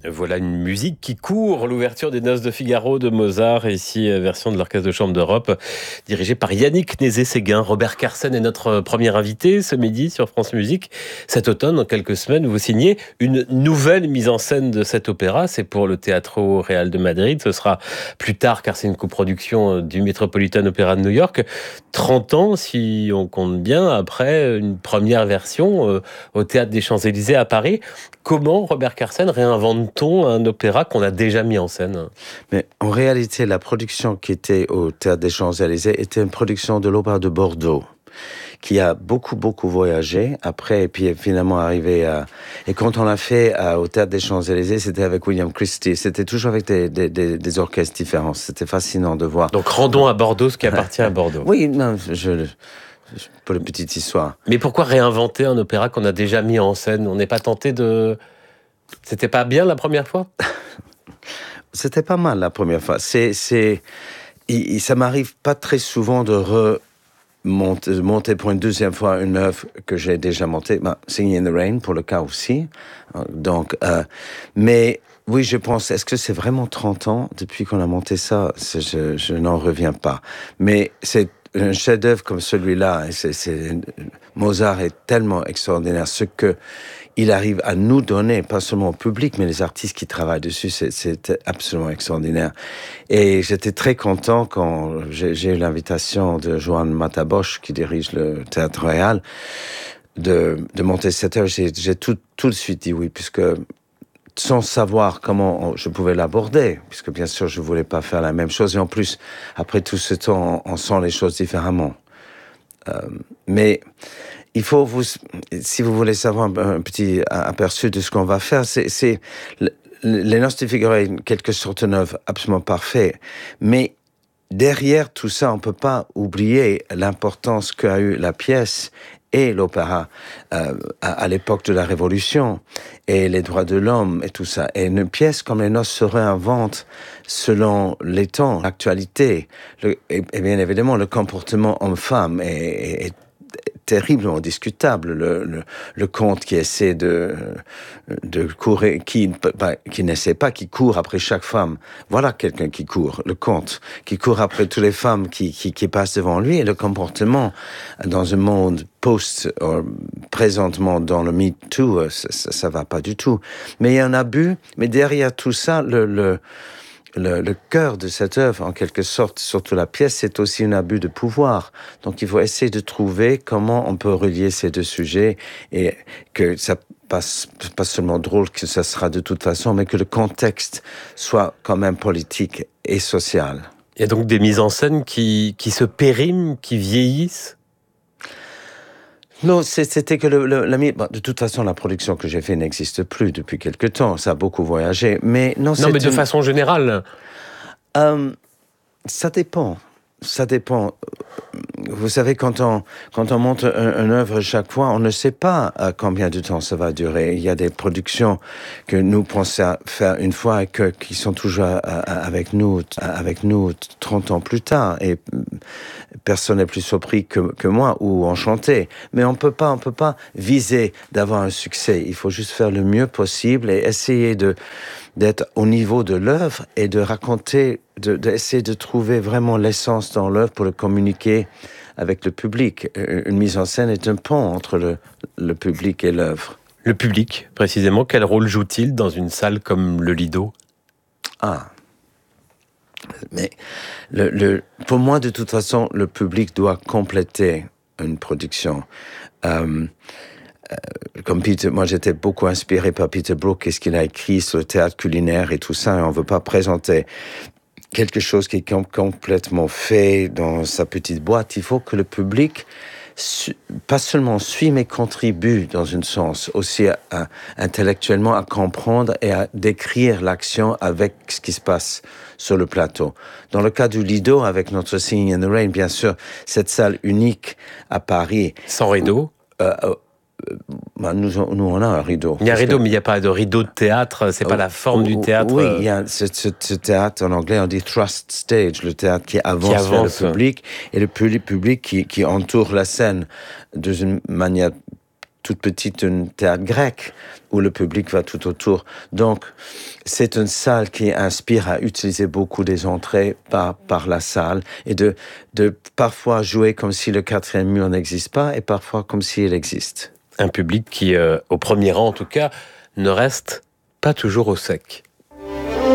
Voilà une musique qui court, l'ouverture des Noces de Figaro de Mozart, ici version de l'Orchestre de Chambre d'Europe, dirigé par Yannick Nézet-Séguin. Robert Carsen est notre premier invité ce midi sur France Musique. Cet automne, dans quelques semaines, vous signez une nouvelle mise en scène de cet opéra. C'est pour le Teatro Real de Madrid. Ce sera plus tard, car c'est une coproduction du Metropolitan Opera de New York. 30 ans, si on compte bien, après une première version au Théâtre des Champs-Élysées à Paris. Comment, Robert Carsen, réinvente-t-on un opéra qu'on a déjà mis en scène ? Mais en réalité, la production qui était au Théâtre des Champs-Élysées était une production de l'Opéra de Bordeaux, qui a beaucoup voyagé après, et puis est finalement arrivé à... Et quand on l'a fait au Théâtre des Champs-Élysées, c'était avec William Christie. C'était toujours avec des orchestres différents. C'était fascinant de voir. Donc rendons à Bordeaux ce qui appartient à Bordeaux. Oui, non, pour la petite histoire. Mais pourquoi réinventer un opéra qu'on a déjà mis en scène ? On n'est pas tenté de... C'était pas bien la première fois ? C'était pas mal la première fois. Ça m'arrive pas très souvent de monter pour une deuxième fois une œuvre que j'ai déjà montée. Singing in the Rain, pour le cas aussi. Donc, mais oui, je pense, est-ce que c'est vraiment 30 ans depuis qu'on a monté ça ? Je n'en reviens pas. Mais c'est un chef-d'œuvre comme celui-là. Mozart est tellement extraordinaire. Ce que il arrive à nous donner, pas seulement au public, mais les artistes qui travaillent dessus, c'est absolument extraordinaire. Et j'étais très content quand j'ai eu l'invitation de Joan Matabosch, qui dirige le Théâtre Royal, de monter cette œuvre. J'ai tout de suite dit oui, puisque sans savoir comment je pouvais l'aborder, puisque bien sûr je voulais pas faire la même chose. Et en plus, après tout ce temps, on sent les choses différemment. Mais il faut si vous voulez savoir un petit aperçu de ce qu'on va faire, c'est les Noces de Figaro est en quelque sorte une œuvre absolument parfaite, mais derrière tout ça, on peut pas oublier l'importance qu'a eu la pièce et l'opéra à l'époque de la Révolution et les droits de l'homme et tout ça. Et une pièce comme les Noces se réinvente selon les temps, l'actualité. Et bien évidemment, le comportement homme-femme est terriblement discutable. Le comte qui essaie de courir, qui n'essaie pas, qui court après chaque femme. Voilà quelqu'un qui court, le comte, qui court après toutes les femmes qui passent devant lui. Et le comportement dans un monde présentement dans le Me Too, ça va pas du tout. Mais il y a un abus, mais derrière tout ça, le cœur de cette œuvre, en quelque sorte, surtout la pièce, c'est aussi un abus de pouvoir. Donc, il faut essayer de trouver comment on peut relier ces deux sujets et que ça passe pas seulement drôle, que ça sera de toute façon, mais que le contexte soit quand même politique et social. Il y a donc des mises en scène qui se périment, qui vieillissent ? Non, c'était que de toute façon, la production que j'ai faite n'existe plus depuis quelque temps. Ça a beaucoup voyagé. Mais non, mais de façon générale. Ça dépend. Ça dépend. Vous savez, quand on monte une œuvre chaque fois, on ne sait pas combien de temps ça va durer. Il y a des productions que nous pensons faire une fois et qui sont toujours avec nous 30 ans plus tard. Et personne n'est plus surpris que moi ou enchanté. Mais on peut pas viser d'avoir un succès. Il faut juste faire le mieux possible et essayer d'être au niveau de l'œuvre et de raconter, d'essayer de trouver vraiment l'essence dans l'œuvre pour le communiquer avec le public. Une mise en scène est un pont entre le public et l'œuvre. Le public, précisément, quel rôle joue-t-il dans une salle comme le Lido ? Mais pour moi, de toute façon, le public doit compléter une production. Comme moi j'étais beaucoup inspiré par Peter Brook et ce qu'il a écrit sur le théâtre culinaire et tout ça, et on veut pas présenter quelque chose qui est complètement fait dans sa petite boîte. Il faut que le public pas seulement suit, mais contribue dans un sens, aussi intellectuellement à comprendre et à décrire l'action avec ce qui se passe sur le plateau. Dans le cas du Lido, avec notre Singing in the Rain, bien sûr, cette salle unique à Paris. Sans rideau nous, on a un rideau. Il y a un rideau, mais il n'y a pas de rideau de théâtre, c'est pas la forme du théâtre. Oui, il y a ce théâtre, en anglais on dit thrust stage, le théâtre qui avance vers le public, et le public qui entoure la scène d'une manière toute petite, un théâtre grec, où le public va tout autour. Donc, c'est une salle qui inspire à utiliser beaucoup des entrées par la salle et de parfois jouer comme si le quatrième mur n'existe pas et parfois comme s'il existe. Un public qui, au premier rang en tout cas, ne reste pas toujours au sec.